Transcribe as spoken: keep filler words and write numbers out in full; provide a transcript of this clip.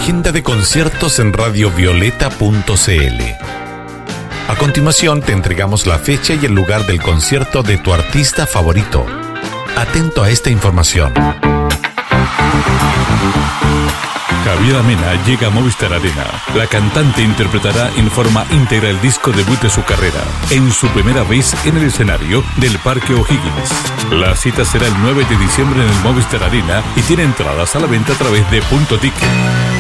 agenda de conciertos en radio violeta punto cl. A continuación te entregamos la fecha y el lugar del concierto de tu artista favorito. Atento a esta información. Javiera Mena llega a Movistar Arena. La cantante interpretará en forma íntegra el disco debut de su carrera, en su primera vez en el escenario del Parque O'Higgins. La cita será el nueve de diciembre en el Movistar Arena y tiene entradas a la venta a través de Punto Ticket.